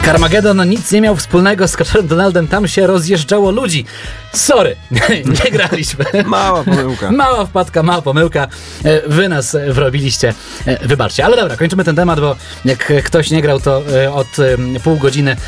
Carmageddon nic nie miał wspólnego z Kaczorem Donaldem, tam się rozjeżdżało ludzi. Sorry, nie graliśmy. Mała pomyłka. Mała wpadka, mała pomyłka. Wy nas wrobiliście. Wybaczcie. Ale dobra, kończymy ten temat, bo jak ktoś nie grał, to od pół godziny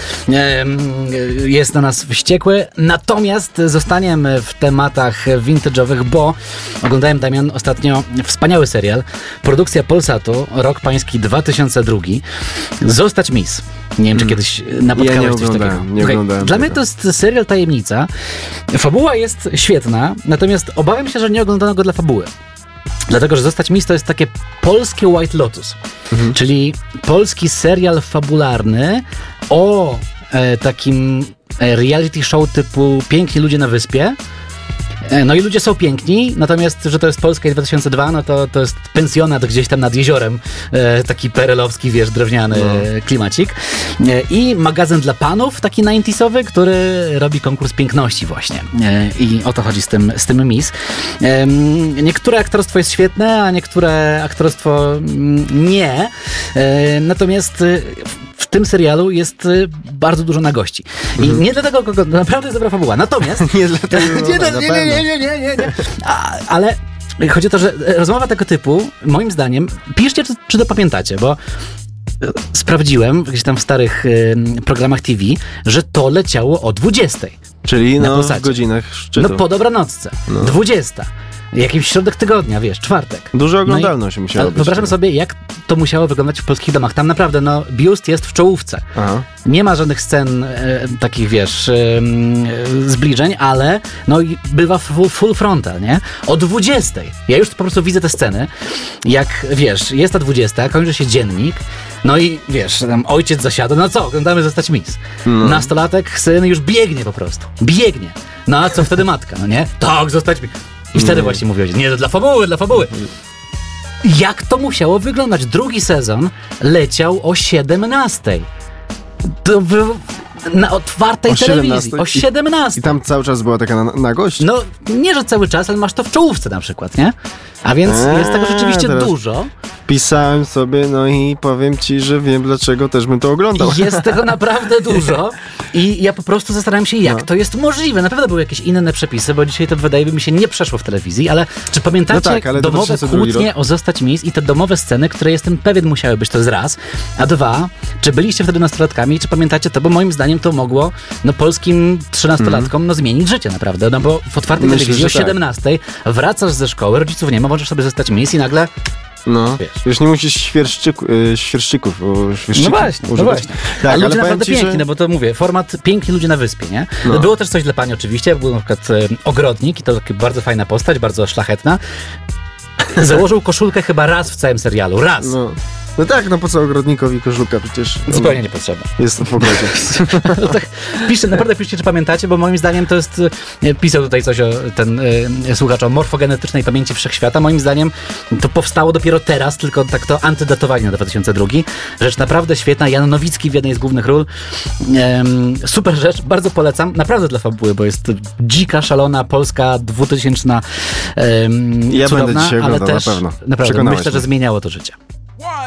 jest na nas wściekły. Natomiast zostaniemy w tematach vintage'owych, bo oglądałem, Damian, ostatnio wspaniały serial. Produkcja Polsatu, rok pański 2002. Zostać Miss. Nie wiem, czy kiedyś napotkałeś coś takiego. Nie oglądałem Dla tego. mnie to jest serial tajemnica. Fabuła jest świetna, natomiast obawiam się, że nie oglądano go dla fabuły. Dlatego, że Zostać Miss to jest takie polskie White Lotus, czyli polski serial fabularny o takim reality show typu Piękni ludzie na wyspie. No i ludzie są piękni, natomiast, że to jest Polska i 2002, no to jest pensjonat gdzieś tam nad jeziorem, taki perelowski, wiesz, drewniany klimacik. I magazyn dla panów, taki 90sowy, który robi konkurs piękności właśnie. I o to chodzi z tym Miss. Niektóre aktorstwo jest świetne, a niektóre aktorstwo nie. Natomiast w tym serialu jest bardzo dużo nagości. I nie dlatego, naprawdę jest dobra fabuła. Natomiast... Nie dlatego, Nie. Ale chodzi o to, że rozmowa tego typu, moim zdaniem, piszcie, czy to pamiętacie, bo sprawdziłem gdzieś tam w starych programach TV, że to leciało o 20:00. Czyli na w Polsacie. godzinach szczytu. No po dobranocce. 20:00. Jakiś środek tygodnia, wiesz, czwartek. Duża oglądalność musiała być. Wyobrażam sobie, jak to musiało wyglądać w polskich domach. Tam naprawdę, biust jest w czołówce. Aha. Nie ma żadnych scen takich, wiesz, zbliżeń, ale bywa full frontal, nie? O 20:00. Ja już po prostu widzę te sceny, jak, wiesz, jest ta 20:00, kończy się dziennik, i wiesz, tam ojciec zasiada, oglądamy Zostać Miss. Nastolatek, syn już biegnie po prostu. Biegnie. No a co wtedy matka, nie? Tak, Zostać Miss. I wtedy właśnie mówiłeś, nie, dla fabuły. Jak to musiało wyglądać? Drugi sezon leciał o 17:00. Na otwartej telewizji. O 17:00. I tam cały czas była taka nagość? No, nie, że cały czas, ale masz to w czołówce na przykład, nie? A więc jest tego rzeczywiście dużo. Pisałem sobie, i powiem ci, że wiem, dlaczego też bym to oglądał. Jest tego naprawdę dużo i ja po prostu zastanawiam się, jak to jest możliwe. Na pewno były jakieś inne przepisy, bo dzisiaj to wydaje mi się nie przeszło w telewizji, ale czy pamiętacie ale domowe kłótnie o Zostać Miss i te domowe sceny, które jestem pewien musiały być, to jest raz. A dwa, czy byliście wtedy nastolatkami i czy pamiętacie to, bo moim zdaniem to mogło polskim 13-latkom zmienić życie naprawdę, bo w otwartej telewizji o 17:00 wracasz ze szkoły, rodziców nie ma, możesz sobie Zostać Miss i nagle wiesz. Już nie musisz świerszczyków No właśnie. Tak, ale ludzie naprawdę piękni, bo to mówię, format Piękni ludzie na wyspie, nie? Było też coś dla pani oczywiście, był na przykład ogrodnik i to taka bardzo fajna postać, bardzo szlachetna. Założył koszulkę chyba raz w całym serialu, raz. No tak, po co ogrodnikowi koszulka przecież? Zupełnie niepotrzebne. Jest w ogrodzie. Naprawdę piszcie, czy pamiętacie, bo moim zdaniem to jest, pisał tutaj coś ten słuchacz o morfogenetycznej pamięci wszechświata. Moim zdaniem to powstało dopiero teraz, tylko tak to antydatowanie na 2002. Rzecz naprawdę świetna. Jan Nowicki w jednej z głównych ról. Super rzecz, bardzo polecam. Naprawdę dla fabuły, bo jest dzika, szalona, polska, 2000 Ja cudowna, będę dzisiaj oglądał, ale też na pewno. naprawdę myślę, że mnie. zmieniało to życie.